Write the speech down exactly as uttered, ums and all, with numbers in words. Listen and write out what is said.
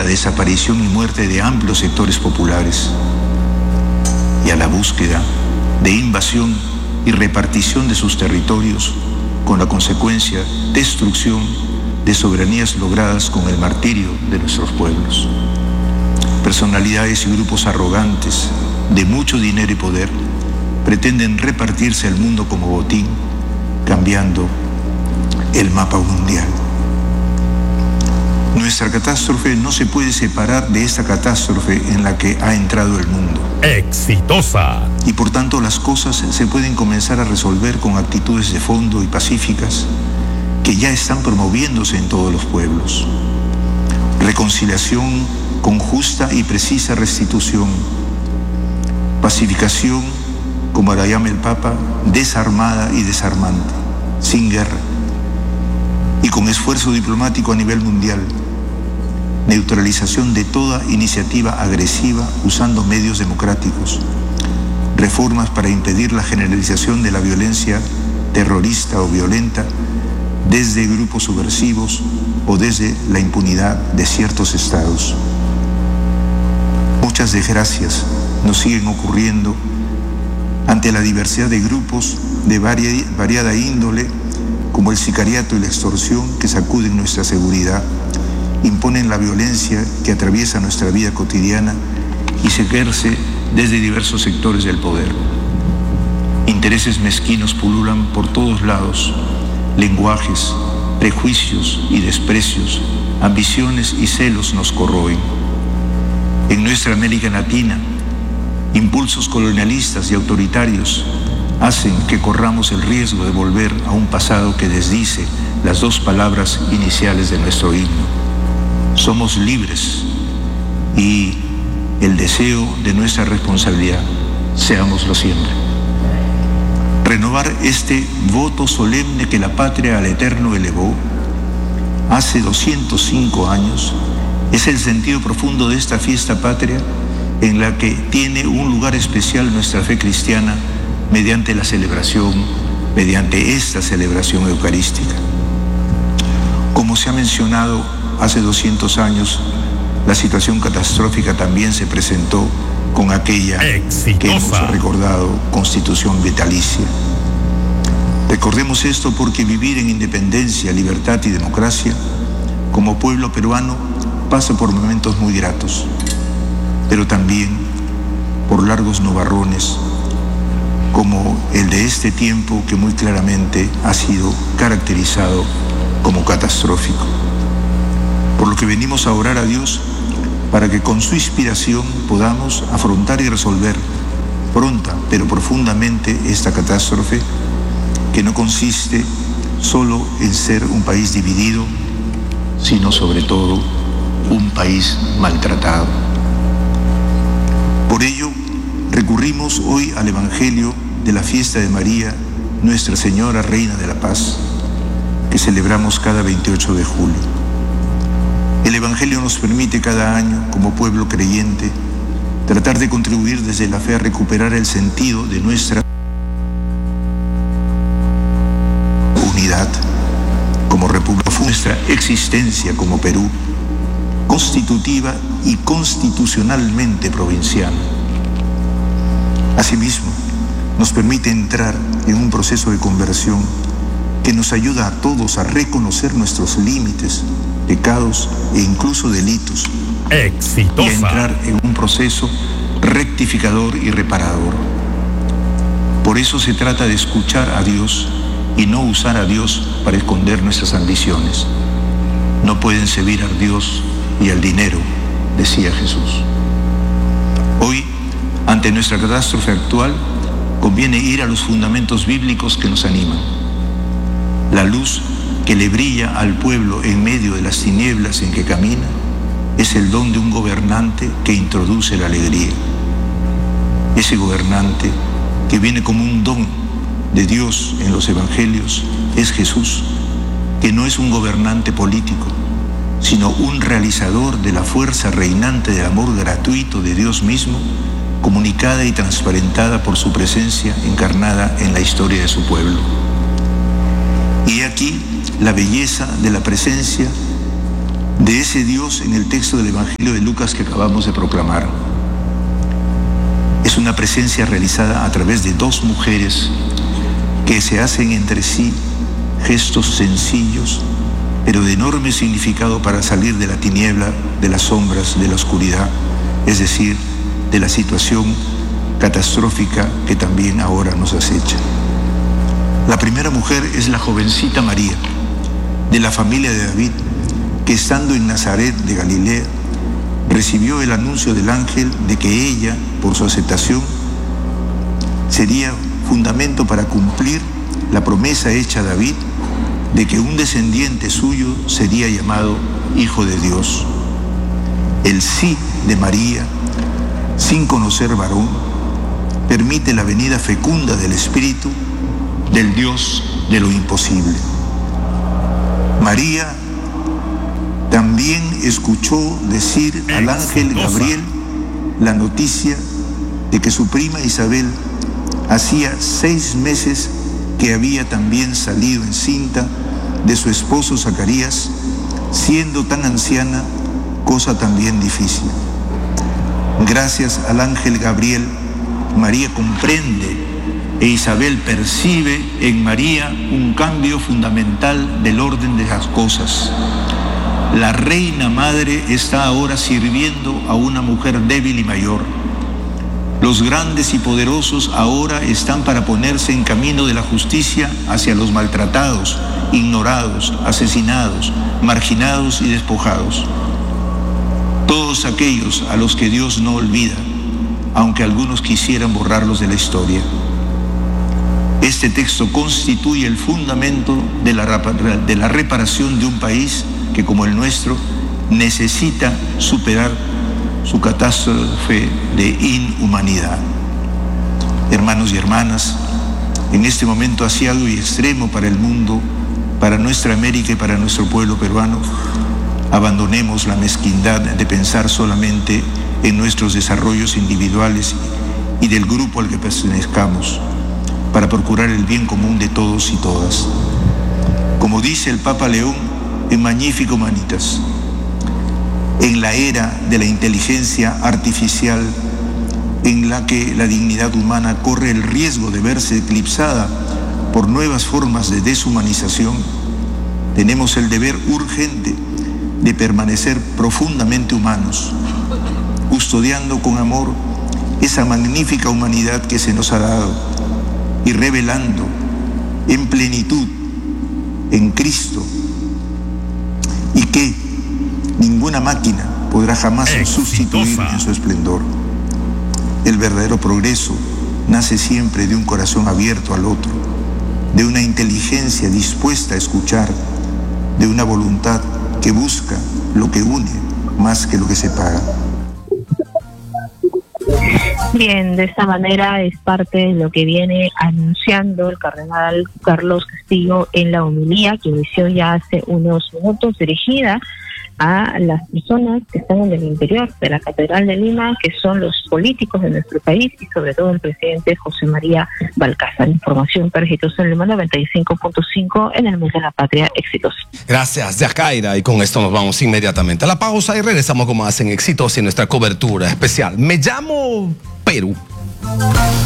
desaparición y muerte de amplios sectores populares, y a la búsqueda de invasión y repartición de sus territorios, con la consecuencia destrucción de soberanías logradas con el martirio de nuestros pueblos. Personalidades y grupos arrogantes, de mucho dinero y poder, pretenden repartirse el mundo como botín, cambiando el mapa mundial. Nuestra catástrofe no se puede separar de esta catástrofe en la que ha entrado el mundo. Exitosa. Y por tanto las cosas se pueden comenzar a resolver con actitudes de fondo y pacíficas que ya están promoviéndose en todos los pueblos. Reconciliación con justa y precisa restitución. Pacificación, como la llama el Papa, desarmada y desarmante, sin guerra. Y con esfuerzo diplomático a nivel mundial. Neutralización de toda iniciativa agresiva usando medios democráticos. Reformas para impedir la generalización de la violencia terrorista o violenta desde grupos subversivos o desde la impunidad de ciertos estados. Muchas desgracias nos siguen ocurriendo ante la diversidad de grupos de varia, variada índole, como el sicariato y la extorsión que sacuden nuestra seguridad, imponen la violencia que atraviesa nuestra vida cotidiana y se ejerce desde diversos sectores del poder. Intereses mezquinos pululan por todos lados, lenguajes, prejuicios y desprecios, ambiciones y celos nos corroen. En nuestra América Latina, impulsos colonialistas y autoritarios hacen que corramos el riesgo de volver a un pasado que desdice las dos palabras iniciales de nuestro himno. Somos libres y el deseo de nuestra responsabilidad, seámoslo siempre. Renovar este voto solemne que la patria al Eterno elevó hace doscientos cinco años es el sentido profundo de esta fiesta patria en la que tiene un lugar especial nuestra fe cristiana mediante la celebración, mediante esta celebración eucarística. Como se ha mencionado, hace doscientos años, la situación catastrófica también se presentó con aquella Exitosa. Que hemos recordado, Constitución vitalicia. Recordemos esto porque vivir en independencia, libertad y democracia, como pueblo peruano, pasa por momentos muy gratos, pero también por largos nubarrones, como el de este tiempo que muy claramente ha sido caracterizado como catastrófico. Por lo que venimos a orar a Dios para que con su inspiración podamos afrontar y resolver pronta pero profundamente esta catástrofe que no consiste solo en ser un país dividido, sino sobre todo un país maltratado. Por ello, recurrimos hoy al Evangelio de la fiesta de María, Nuestra Señora Reina de la Paz, que celebramos cada veintiocho de julio. El Evangelio nos permite cada año, como pueblo creyente, tratar de contribuir desde la fe a recuperar el sentido de nuestra unidad como república, nuestra existencia como Perú, constitutiva y constitucionalmente provinciana. Asimismo, nos permite entrar en un proceso de conversión que nos ayuda a todos a reconocer nuestros límites, pecados e incluso delitos. Exitosa. Y a entrar en un proceso rectificador y reparador. Por eso se trata de escuchar a Dios y no usar a Dios para esconder nuestras ambiciones. No pueden servir a Dios y al dinero, decía Jesús. Hoy, ante nuestra catástrofe actual, conviene ir a los fundamentos bíblicos que nos animan. La luz que le brilla al pueblo en medio de las tinieblas en que camina es el don de un gobernante que introduce la alegría. Ese gobernante que viene como un don de Dios en los evangelios es Jesús, que no es un gobernante político, sino un realizador de la fuerza reinante del amor gratuito de Dios mismo, comunicada y transparentada por su presencia encarnada en la historia de su pueblo. Y aquí la belleza de la presencia de ese Dios en el texto del Evangelio de Lucas que acabamos de proclamar. Es una presencia realizada a través de dos mujeres que se hacen entre sí gestos sencillos, pero de enorme significado para salir de la tiniebla, de las sombras, de la oscuridad, es decir, de la situación catastrófica que también ahora nos acecha. La primera mujer es la jovencita María, de la familia de David, que estando en Nazaret de Galilea, recibió el anuncio del ángel de que ella, por su aceptación, sería fundamento para cumplir la promesa hecha a David de que un descendiente suyo sería llamado Hijo de Dios. El sí de María, sin conocer varón, permite la venida fecunda del Espíritu, del Dios de lo imposible. María también escuchó decir al ángel Gabriel la noticia de que su prima Isabel hacía seis meses que había también salido encinta de su esposo Zacarías, siendo tan anciana, cosa también difícil. Gracias al ángel Gabriel, María comprende e Isabel percibe en María un cambio fundamental del orden de las cosas. La reina madre está ahora sirviendo a una mujer débil y mayor. Los grandes y poderosos ahora están para ponerse en camino de la justicia hacia los maltratados, ignorados, asesinados, marginados y despojados. Todos aquellos a los que Dios no olvida, aunque algunos quisieran borrarlos de la historia. Este texto constituye el fundamento de la, de la reparación de un país que, como el nuestro, necesita superar su catástrofe de inhumanidad. Hermanos y hermanas, en este momento asiago y extremo para el mundo, para nuestra América y para nuestro pueblo peruano, abandonemos la mezquindad de pensar solamente en nuestros desarrollos individuales y del grupo al que pertenezcamos, para procurar el bien común de todos y todas. Como dice el Papa León en Magnificat Humanitas, en la era de la inteligencia artificial, en la que la dignidad humana corre el riesgo de verse eclipsada por nuevas formas de deshumanización, tenemos el deber urgente de permanecer profundamente humanos, custodiando con amor esa magnífica humanidad que se nos ha dado y revelando en plenitud en Cristo, y que ninguna máquina podrá jamás sustituir en su esplendor. El verdadero progreso nace siempre de un corazón abierto al otro, de una inteligencia dispuesta a escuchar, de una voluntad que busca lo que une más que lo que separa. Bien, de esta manera es parte de lo que viene anunciando el cardenal Carlos Castillo en la homilía que inició ya hace unos minutos, dirigida a las personas que están en el interior de la Catedral de Lima, que son los políticos de nuestro país y sobre todo el presidente José María Balcázar. Información para Exitosa en Lima noventa y cinco punto cinco en el mes de la patria. Exitosa. Gracias, Yacaira, y con esto nos vamos inmediatamente a la pausa y regresamos con más en Exitosa y nuestra cobertura especial. Me llamo Perú.